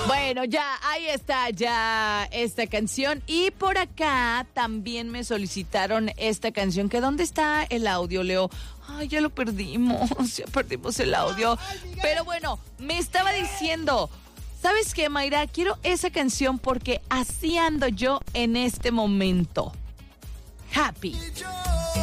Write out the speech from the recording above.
Bueno, ya, ahí está ya esta canción. Y por acá también me solicitaron esta canción. ¿Que dónde está el audio, Leo? Ay, ya lo perdimos, ya perdimos el audio. Pero bueno, me estaba diciendo, ¿sabes qué, Mayra? Quiero esa canción porque así ando yo en este momento. Happy.